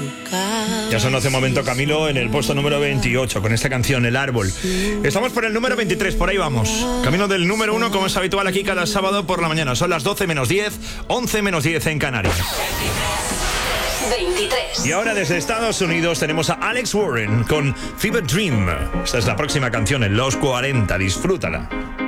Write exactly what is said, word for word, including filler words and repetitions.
Ya sonó hace un momento Camilo en el puesto número veintiocho con esta canción, El Árbol. Estamos por el número veintitrés, por ahí vamos. Camino del número uno, como es habitual aquí cada sábado por la mañana. Son las doce menos diez, once menos diez en Canarias. veintitrés. Y ahora desde Estados Unidos tenemos a Alex Warren con Fever Dream. Esta es la próxima canción en Los cuarenta. Disfrútala.